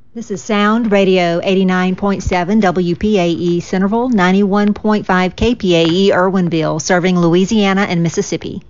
This is Sound Radio 89.7 WPAE Centerville, 91.5 KPAE Irwinville, serving Louisiana and Mississippi.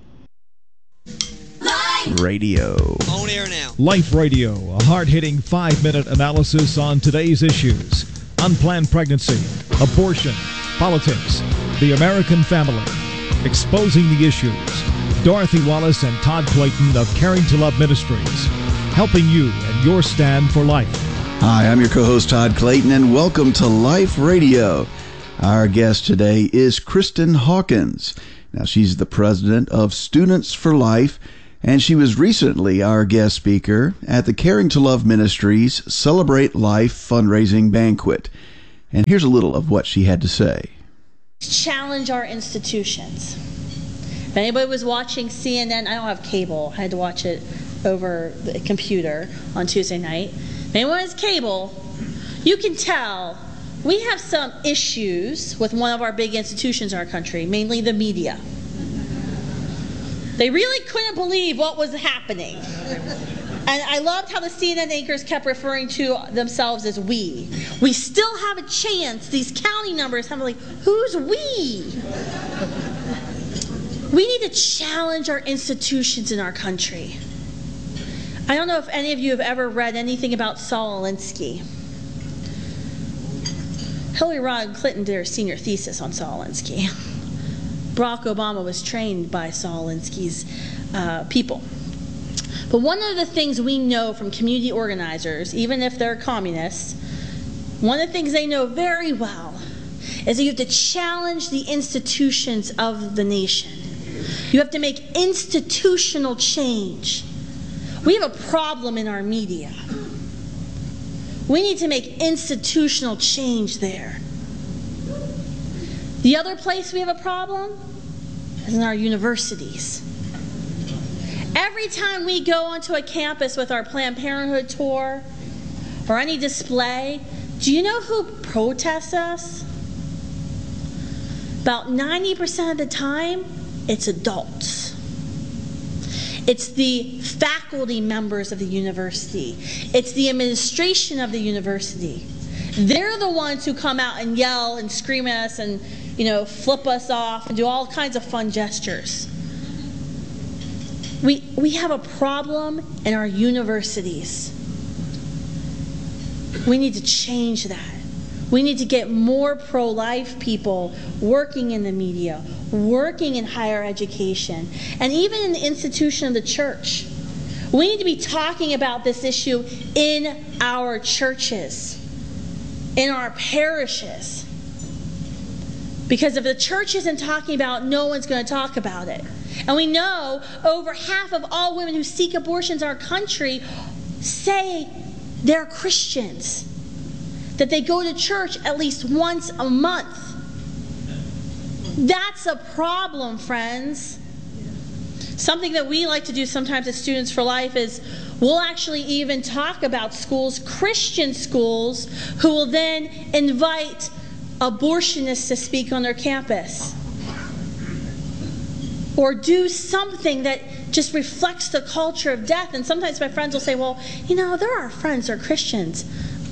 Radio. On air now. Life Radio, a hard-hitting 5-minute analysis on today's issues. Unplanned pregnancy, abortion, politics, the American family. Exposing the issues. Dorothy Wallace and Todd Clayton of Caring to Love Ministries. Helping you in your stand for life. Hi, I'm your co-host Todd Clayton, and welcome to Life Radio. Our guest today is Kristen Hawkins. Now, she's the president of Students for Life, and she was recently our guest speaker at the Caring to Love Ministries Celebrate Life fundraising banquet. And here's a little of what she had to say. Challenge our institutions. If anybody was watching CNN, I don't have cable. I had to watch it over the computer on Tuesday night. If anyone has cable, you can tell we have some issues with one of our big institutions in our country, mainly the media. They really couldn't believe what was happening. And I loved how the CNN anchors kept referring to themselves as we. We still have a chance. These county numbers, I'm like, who's we? We need to challenge our institutions in our country. I don't know if any of you have ever read anything about Saul Alinsky. Hillary Rodham Clinton did her senior thesis on Saul Alinsky. Barack Obama was trained by Saul Alinsky's people. But one of the things we know from community organizers, even if they're communists, one of the things they know very well is that you have to challenge the institutions of the nation. You have to make institutional change. We have a problem in our media. We need to make institutional change there. The other place we have a problem is in our universities. Every time we go onto a campus with our Planned Parenthood tour or any display, do you know who protests us? About 90% of the time, it's adults. It's the faculty members of the university. It's the administration of the university. They're the ones who come out and yell and scream at us and, flip us off and do all kinds of fun gestures. We have a problem in our universities. We need to change that. We need to get more pro-life people working in the media, working in higher education, and even in the institution of the church. We need to be talking about this issue in our churches, in our parishes. Because if the church isn't talking about it, no one's going to talk about it. And we know over half of all women who seek abortions in our country say they're Christians, that they go to church at least once a month. That's a problem, friends. Something that we like to do sometimes at Students for Life is we'll actually even talk about schools, Christian schools, who will then invite abortionists to speak on their campus. Or do something that just reflects the culture of death. And sometimes my friends will say, well, there are friends who are Christians.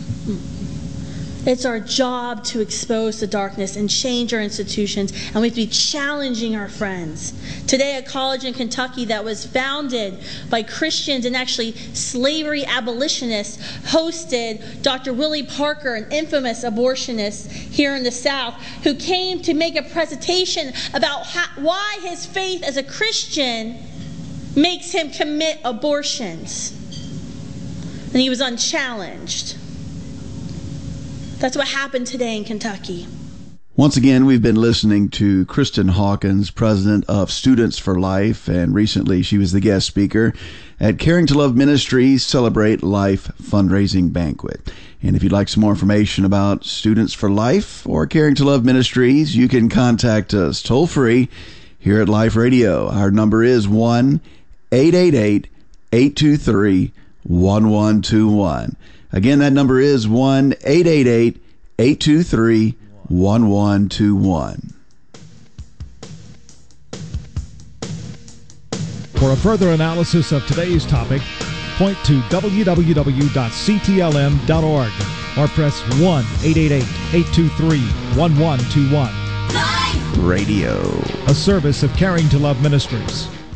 It's our job to expose the darkness and change our institutions, and we have to be challenging our friends. Today, a college in Kentucky that was founded by Christians and actually slavery abolitionists hosted Dr. Willie Parker, an infamous abortionist here in the South, who came to make a presentation about why his faith as a Christian makes him commit abortions. And he was unchallenged. That's what happened today in Kentucky. Once again, we've been listening to Kristen Hawkins, president of Students for Life, and recently she was the guest speaker at Caring to Love Ministries Celebrate Life fundraising banquet. And if you'd like some more information about Students for Life or Caring to Love Ministries, you can contact us toll free here at Life Radio. Our number is 1-888-823-1121. Again, that number is 1-888-823-1121. For a further analysis of today's topic, point to www.ctlm.org or press 1-888-823-1121. Radio. A service of Caring to Love Ministries.